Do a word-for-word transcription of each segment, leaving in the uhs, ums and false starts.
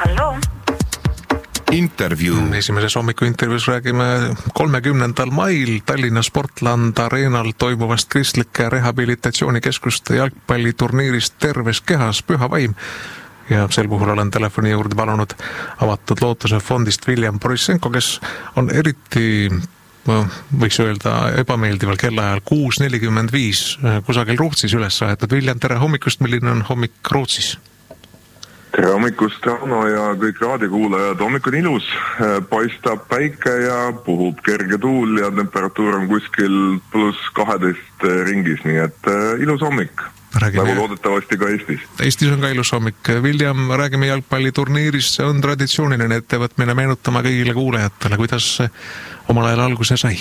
Halloo. Intervjuu. Esimeses hommikuintervjuus räägime kolmekümnendal mail Tallinna Sportland Areenal toimuvast kristlike rehabilitatsioonikeskuste jalgpalliturniirist Terves kehas Püha vaim. Ja sel puhul olen telefoni juurde palunud Avatud Lootuse fondist William Borissenko, kes on eriti, võiks öelda, ebameeldival kellaajal kuus nelikümmend viis kusagil Rootsis üles aetud. William, tere hommikust, milline on hommik Rootsis? Tere hommikust, Rauno ja kõik raadiokuulajad. Hommik on ilus, paistab päike ja puhub kerge tuul ja temperatuur on kuskil pluss kaheteist ringis, nii et ilus hommik. Räägime... Nagu loodetavasti ka Eestis. Eestis on ka ilus hommik. William, räägime jalgpalliturniirist. See on traditsiooniline ettevõtmine, meenutama kõigile kuulajatele, kuidas omal ajal alguse sai?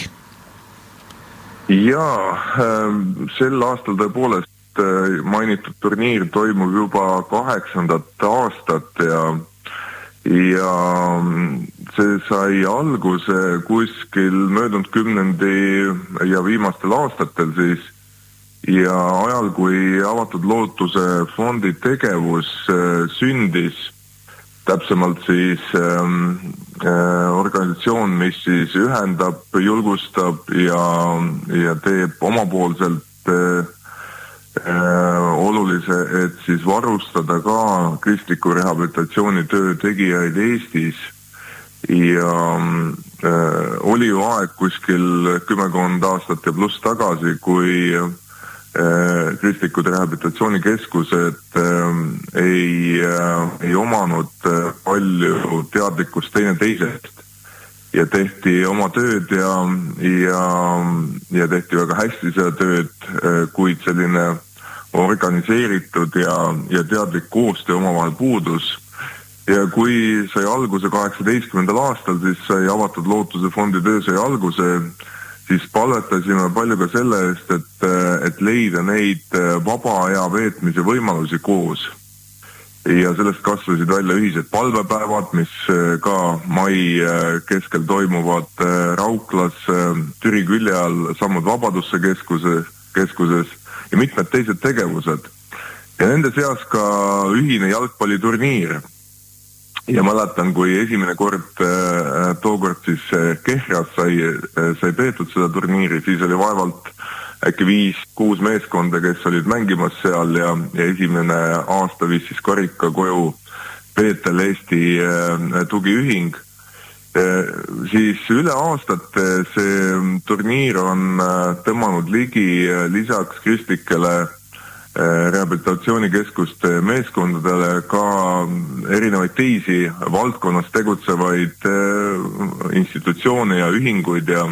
Jaa, sel aastal tõepoolest mainitud turniir toimub juba kaheksandat aastat ja, ja see sai alguse kuskil möödunud kümnendi ja viimastel aastatel siis ja ajal, kui Avatud Lootuse fondi tegevus sündis, täpsemalt siis äh, organisatsioon, mis siis ühendab, julgustab ja, ja teeb omapoolselt äh, olulise, et siis varustada ka kristliku rehabilitatsiooni töö tegijaid Eestis ja äh, oli ju aeg kuskil kümmekond aastat ja pluss tagasi, kui äh, kristlikud rehabilitatsioonikeskused äh, ei, äh, ei omanud äh, palju teadlikkust teine teisest ja tehti oma tööd ja, ja, ja tehti väga hästi seda tööd, kuid selline organiseeritud ja, ja teadlik koostöö omavahel puudus. Ja kui sai alguse kaheksateistkümnendal aastal, siis sai Avatud Lootuse fondi töö sai alguse, siis palvetasime palju ka selle eest, et, et leida neid vaba aja veetmise võimalusi koos. Ja sellest kasvasid välja ühised palvepäevad, mis ka mai keskel toimuvad Rauklas, Türi külje all, sammud Vabadusse keskuses, keskuses ja mitmed teised tegevused. Ja nende seas ka ühine jalgpalliturniir. Ja mäletan, kui esimene kord, tookord siis Kehras sai, sai peetud seda turniiri, siis oli vaevalt äkki viis, kuus meeskonda, kes olid mängimas seal ja, ja esimene aasta viis siis karika koju Peetel Eesti äh, tugiühing. Äh, siis üle aastate see turniir on äh, tõmmanud ligi äh, lisaks kristlikele äh, rehabilitatsioonikeskuste meeskondadele ka erinevaid teisi valdkonnas tegutsevaid äh, institutsioone ja ühinguid ja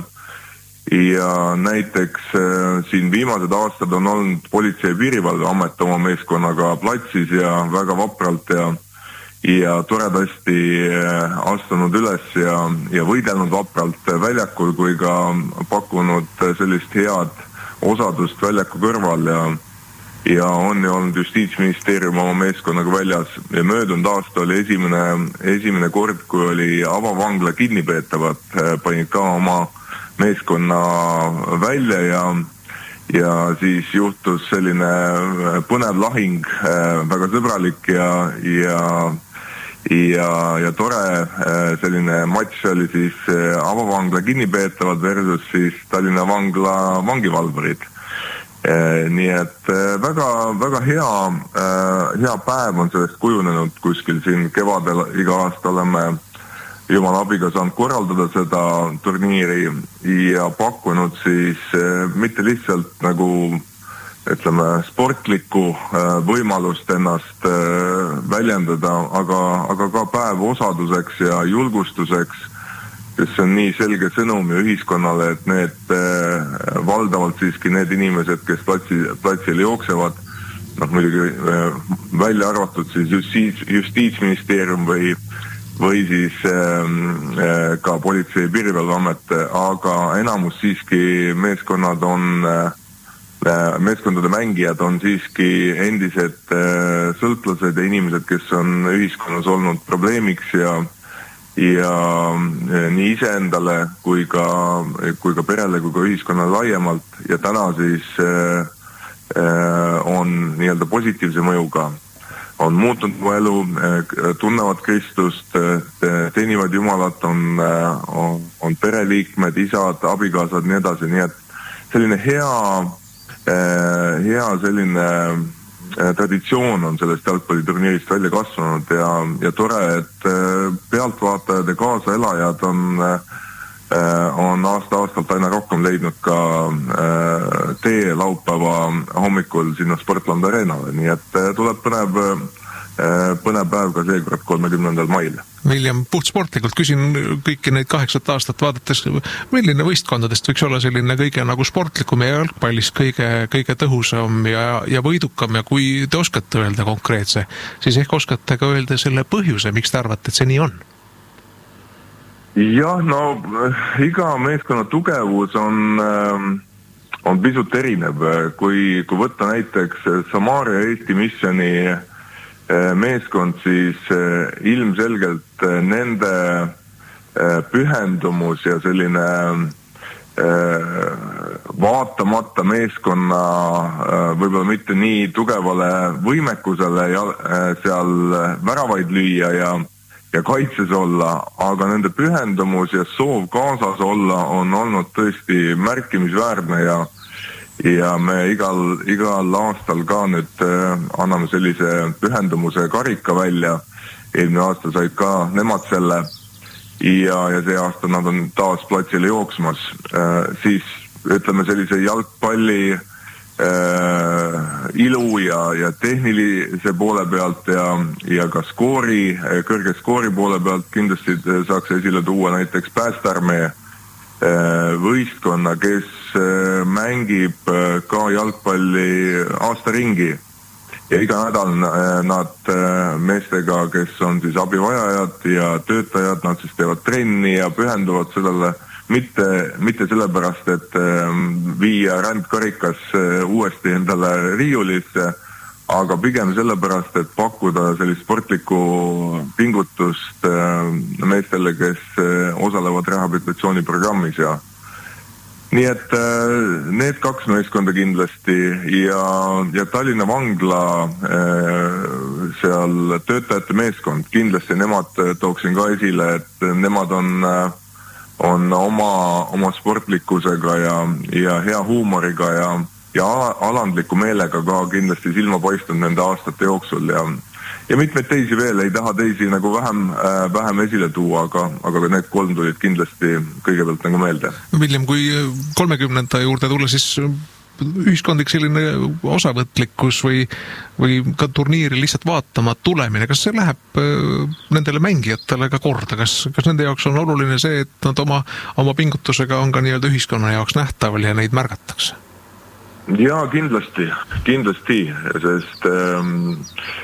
ja näiteks äh, siin viimased aastad on olnud Politsei- ja Piirivalveamet oma meeskonnaga platsis ja väga vapralt ja, ja toredasti äh, astunud üles ja, ja võidelnud vapralt väljakul, kui ka pakkunud sellist head osadust väljaku kõrval ja, ja on ju olnud Justiitsministeerium oma meeskonnaga väljas ja möödunud aasta oli esimene, esimene kord, kui oli avavangla kinnipeetavad, äh, panid ka oma meeskonna välja ja, ja siis juhtus selline põnev lahing, väga sõbralik ja, ja, ja, ja tore selline matš oli siis avavangla kinnipeetavad versus siis Tallinna vangla vangivalvurid. Nii et väga, väga hea, hea päev on sellest kujunenud kuskil siin kevadel, iga aasta oleme Jumala abiga saanud korraldada seda turniiri ja pakkunud siis mitte lihtsalt nagu ütleme sportlikku võimalust ennast väljendada, aga, aga ka päev osaduseks ja julgustuseks, kes on nii selge sõnum ühiskonnale, et need valdavalt siiski need inimesed, kes platsi, platsil jooksevad, noh muidugi välja arvatud siis justiits, Justiitsministeerium või või siis äh, ka Politsei- ja Piirivalveamet, aga enamus siiski meeskonnad on, äh, meeskondade mängijad on siiski endised äh, sõltlased ja inimesed, kes on ühiskonnas olnud probleemiks ja, ja äh, nii iseendale kui ka, kui ka perele kui ka ühiskonnale laiemalt ja täna siis äh, äh, on nii-öelda positiivse mõjuga. on muutnud mu elu, tunnevad Kristust, teenivad Jumalat, on, on, on pereliikmed, isad, abikaasad, nii edasi, nii et selline hea, hea selline traditsioon on sellest jalgpalliturniirist välja kasvanud ja, ja tore, et pealtvaatajad ja kaasaelajad on, on aasta-aastalt aina rohkem leidnud ka tee laupäeva hommikul sinna Sportland Arenale, nii et tuleb põnev, põnev päev ka seekord kolmekümnendal mail. William, puhtsportlikult küsin kõiki neid kaheksat aastat vaadates, milline võistkondadest võiks olla selline kõige nagu sportlikum ja jalgpallis kõige, kõige tõhusam ja, ja võidukam ja kui te oskate öelda konkreetse, siis ehk oskate ka öelda selle põhjuse, miks te arvate, et see nii on? Jah, no iga meeskonna tugevus on, on pisut erinev. Kui, kui võtta näiteks Samaria Eesti Missioni meeskond, siis ilmselgelt nende pühendumus ja selline vaatamata meeskonna võib-olla mitte nii tugevale võimekusele ja seal väravaid lüüa ja ja kaitses olla, aga nende pühendumus ja soov kaasas olla on olnud tõesti märkimisväärne ja, ja me igal, igal aastal ka nüüd anname sellise pühendumuse karika välja. Eelmine aasta said ka nemad selle ja, ja see aasta nad on taas platsile jooksmas. Siis ütleme sellise jalgpalli Äh, ilu ja, ja tehnilise poole pealt ja, ja ka skoori, kõrge skoori poole pealt kindlasti saaks esile tuua näiteks Päästearmee äh, võistkonna, kes äh, mängib äh, ka jalgpalli aasta ringi ja iga nädal äh, nad äh, meestega, kes on siis abivajajad ja töötajad, nad siis teevad trenni ja pühenduvad sellele Mitte, mitte sellepärast, et viia rändkarikas uuesti endale riiulisse, aga pigem sellepärast, et pakkuda sellist sportlikku pingutust meestele, kes osalevad rehabilitatsiooniprogrammis. Ja. Nii et need kaks meeskonda kindlasti ja, ja Tallinna Vangla seal töötajate meeskond, kindlasti nemad tooksin ka esile, et nemad on on oma, oma sportlikkusega ja, ja hea huumoriga ja, ja alandliku meelega ka kindlasti silma paistnud nende aastate jooksul ja, ja mitmeid teisi veel, ei taha teisi nagu vähem, äh, vähem esile tuua, aga, aga need kolm tulid kindlasti kõigepealt nagu meelde. William, kui kolmekümnenda juurde tulla, siis ühiskondlik selline osavõtlikkus või, või ka turniiri lihtsalt vaatama tulemine, kas see läheb nendele mängijatele ka korda, kas, kas nende jaoks on oluline see, et nad oma, oma pingutusega on ka nii-öelda ühiskonna jaoks nähtaval ja neid märgatakse? Jaa, kindlasti, kindlasti, sest ähm,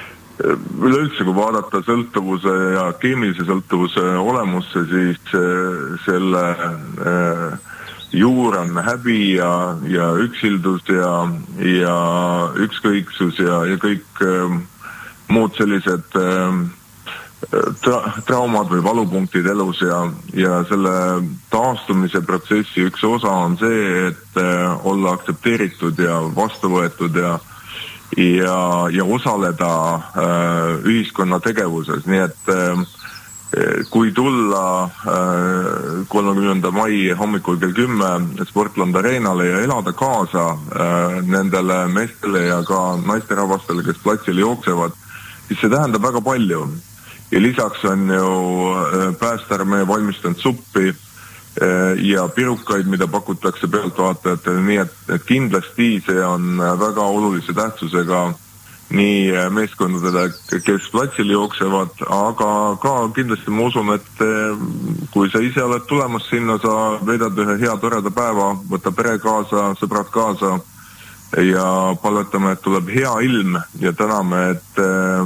üleüldse kui vaadata sõltuvuse ja keemilise sõltuvuse olemusse, siis äh, selle äh, juur on häbi ja, ja üksildus ja, ja ükskõiksus ja, ja kõik äh, muud sellised äh, tra- traumad või valupunktid elus ja, ja selle taastumise protsessi üks osa on see, et äh, olla aktsepteeritud ja vastu võetud ja, ja, ja osaleda äh, ühiskonna tegevuses, nii et äh, kui tulla kolmekümnenda mai hommikul kell kümme Sportland Arenale ja elada kaasa nendele meestele ja ka naisterahvastele, kes platsile jooksevad, siis see tähendab väga palju. Ja lisaks on ju Päästearmee valmistanud suppi ja pirukaid, mida pakutakse pealtvaatajatele, nii et, et kindlasti see on väga olulise tähtsusega nii meeskondadele, kes platsil jooksevad, aga ka kindlasti ma usun, et kui sa ise oled tulemas sinna, sa veedad ühe hea toreda päeva, võta pere kaasa, sõbrad kaasa ja palvetame, et tuleb hea ilm ja täname, et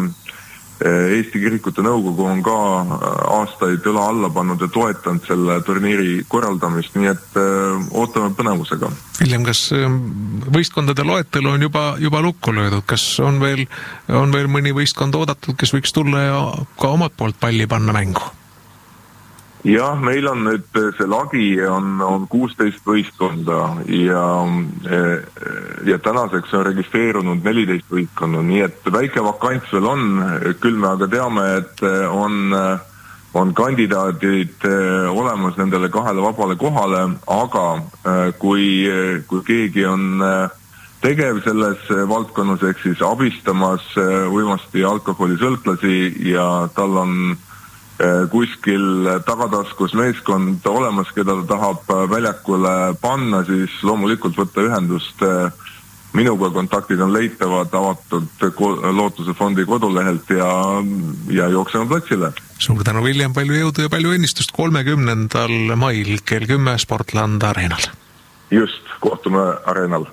Eesti Kirikute Nõukogu on ka aastaid õla alla pannud ja toetanud selle turniiri korraldamist, nii et ootame põnevusega. William, kas võistkondade loetelu on juba, juba lukku löödud? Kas on veel, on veel mõni võistkond oodatud, kes võiks tulla ja ka omalt poolt palli panna mängu? jah, meil on nüüd see lagi on, on kuusteist võistkonda ja, ja tänaseks on registreerunud neliteist võistkonda, nii et väike vakants veel on, küll me aga teame, et on, on kandidaadid olemas nendele kahele vabale kohale, aga kui, kui keegi on tegev selles valdkonnas ehk siis abistamas uimasti alkoholisõltlasi ja tal on kuskil tagataskus meeskond olemas, keda ta tahab väljakule panna, siis loomulikult võtta ühendust. Minuga kontaktid on leitavad avatud Lootuse fondi kodulehelt ja, ja jookseme platsile. Suur tänu, William, palju jõudu ja palju õnnistust kolmekümnendal mail kell kümme Sportland Areenal. Just, kohtume Areenal.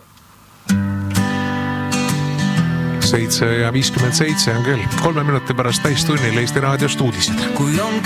seitse ja viiskümmend seitse on küll. Kolme minuti pärast täistunnil Eesti Raadiost uudised. Kui on